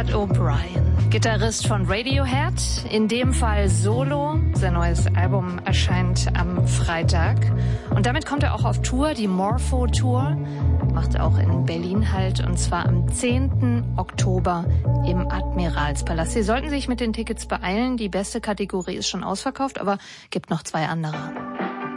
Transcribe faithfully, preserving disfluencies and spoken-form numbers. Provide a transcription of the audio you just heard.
Chad O'Brien, Gitarrist von Radiohead, in dem Fall solo. Sein neues Album erscheint am Freitag. Und damit kommt er auch auf Tour, die Morpho Tour. Macht auch in Berlin Halt, und zwar am zehnten Oktober im Admiralspalast. Sie sollten sich mit den Tickets beeilen. Die beste Kategorie ist schon ausverkauft, aber gibt noch zwei andere.